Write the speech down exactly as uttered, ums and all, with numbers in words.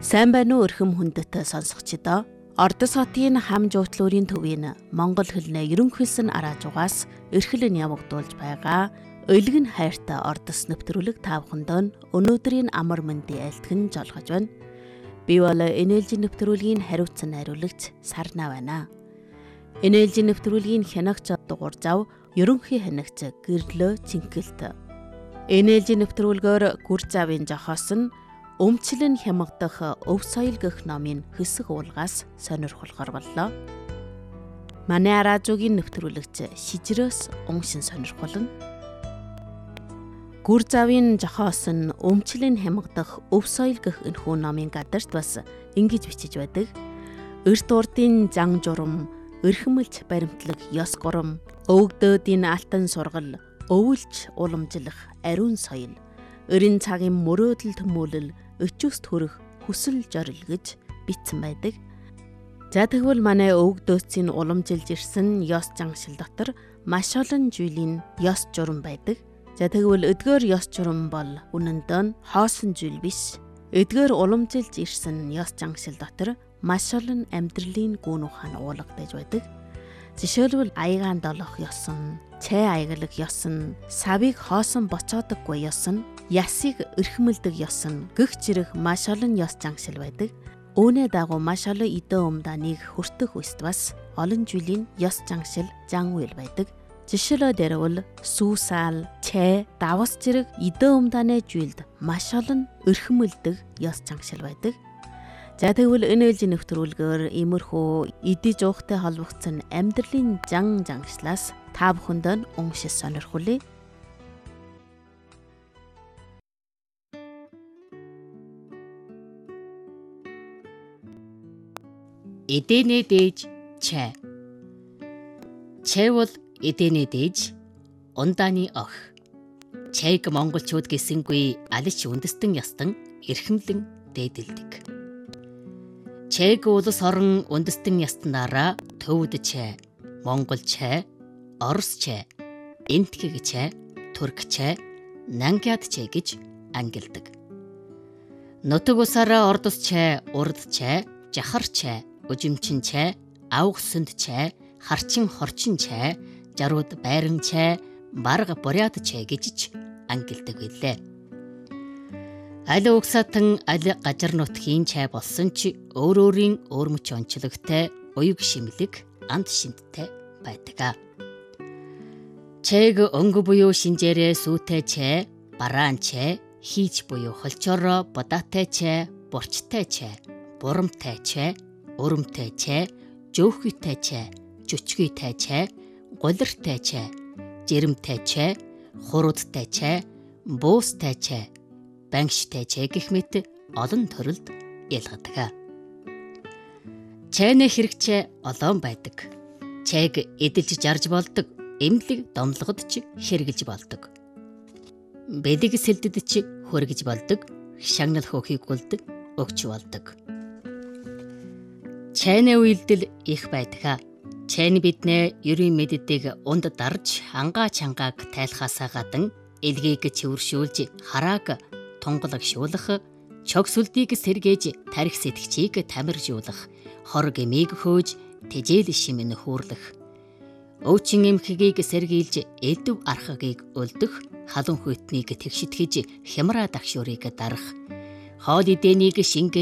Сайн байна уу өрхөм хүндэт сонсогчдоо. Ордос хотын хам жуутлуурын төвийн Монгол хэлний ерөнхийлсөн араажуугаас эрхлэн явагдуулж байгаа Өөлгөн хайртай ордос нэвтрүүлэг та бүхэндээ өнөөдрийн амар мэндийн айлтган жолгож байна. Би бол энээлжийн нэвтрүүлгийн хариуцсан найруулагч Сарна байна. Энээлжийн нэвтрүүлгийн хянагч дугуйр зав ерөнхий хянагч Гэрлөө Цэнгэлт. Энээлжийн нэвтрүүлгээр гүр завын жохоос нь өмчлөн хямгадах өв соёл гэх номын хэсэг уулгаас сонирхолгоор боллоо. Манай араажуугийн нэвтрүүлэгч шижрөөс уншин сонирхолно. Гүр завын жохоос нь өмчлөн хямгадах өв соёл гэх энэхүү номын гадарт бас ингэж бичиж байдаг. Эрт урдын зан журам, эрхэмлж баримтлаг ёс гурам, өвгдөөдийн алтан сургал, өвөлж уламжлах ариун соёл, өрийн цагийн мөрөөдөл төмөөлөл, өчөөс төрөх хүсэл жорил гэж бичсэн байдаг. За тэгвэл манай өвгдөөцийн уламжилж ирсэн ёс заншил дотор маш олон зүйлийн ёс журам байдаг. За тэгвэл эдгээр ёс журам бол үнэндээ хоосон зүйл биш. Эдгээр уламжилж ирсэн ёс заншил дотор маш олон амьдралын гүн ухаан уулгадаж байдаг. Жишээлбэл аягаан долох ёсон, цай аяглах ёсон, савыг хоосон боцоодоггүй ёсон, ясыг эрхэмлдэг ёсон гэх зэрэг маш олон ёс заншил байдаг. Үүний дагуу маш олон эдэн умдааныг хүртэх үст бас олон жилийн ёс заншил зан үйл байдаг. Жишээлбэл дэрвэл сүүсаал, цай, давас зэрэг эдэн умдааны жилд маш олон эрхэмлдэг ёс заншил байдаг. За тэгвэл энэ ээлжийн нэвтрүүлгээр иймэрхүү эдий жуухтай холбогдсон амьдралын зан заншлаас та бүхэнд уншиж сонирхуулъя. Эдэний дээж чай. Чай бол эдэний дээж, ундааны ох. Чайг монголчууд гэсэнгүй алич үндэстэн ястан эрхэмлэн дээдэлдэг. Чайг улс орон үндэстэн ястнаараа төвд чай, монгол чай, орос чай, энтхэг чай, турк чай, нангяд чай гэж ангилдаг. Нутаг усаараа ордос чай, урд чай, жахар чай, өжимчин чай, авх сүнд чай, харчин хорчин чай, жарууд байран чай, барга буряд чай гэж ангилдаг билээ. Аль угсаатан аль гажар нутгийн чай болсон ч өөр өөрийн өөр мөч онцлогтой, уяг шимлэг, амт шинттэй байдаг. Чайг өнгө буюу шинжээрээ сүүтэй чай, бараан чай, хийж буюу холчороо бодаатай чай, бурчтай чай, бурамтай чай, өрөмтэй чай, жөөхүйтэй чай, жүчгүйтэй чай, гулиртай чай, жирэмтэй чай, хуруудтай чай, буустай чай, бангштай чай гэх мэт олон төрөлд ялгадаг. Чайны хэрэгцээ олон байдаг. Чайг эдэлж жарж болдог, эмнэлэг домлогод ч хэрэглэж болдог. Бэлэг сэлдэд ч хөргөж болдог, шагнал хөөхийг үлд өгч болдог. Чайны үйлдэл их байдаг. Чайны биднээ ерийн мэддэг унд дарж ангаа чангааг тайлхаасаа гадан элгийг цэвэршүүлж харааг тунгалагшуулах, чог сүлдийг сэргээж тарих сэтгчийг тамиржуулах, хор гэмийг хөөж тэжээл шимэн хүүрлэх, өвчин эмхэгийг сэргийлж элдв архагийг өлдөх, халуун хүйтнийг тэгшитгэж хямраа дагшуурыг дарах, хоол эдэнийг шингээ